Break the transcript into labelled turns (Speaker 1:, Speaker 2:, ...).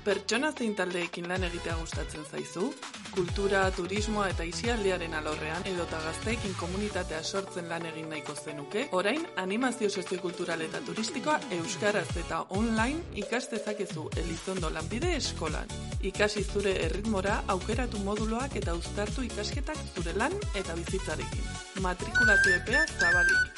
Speaker 1: Pertsona zein taldeekin lan egitea gustatzen zaizu? Kultura, turismoa eta aisialdiaren alorrean edota gazteekin komunitatea sortzen lan egin nahiko zenuke? Orain, animazio soziokultural eta turistikoa euskaraz eta online ikas dezakezu Elizondo Lanbide Eskolan. Ikasi zure erritmora, aukeratu moduloak eta uztartu ikasketak zure lan eta bizitzarekin. Matrikulazio epea zabalik.